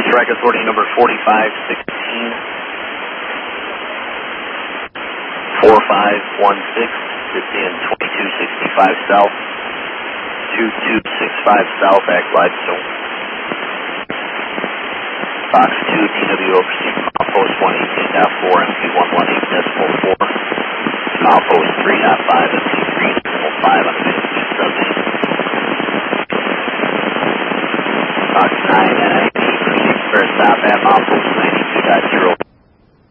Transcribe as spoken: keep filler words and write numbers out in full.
Strike authority number forty-five sixteen, four five one six, it's in twenty-two sixty-five south, two two six five south, act live zone. Fox two, T W O proceed from outpost one eighteen point four, M P one eighteen decimal four, outpost three point five, M P three decimal five on the minute subject. Fox nine, N I T proceed for a stop at outpost ninety-two point zero.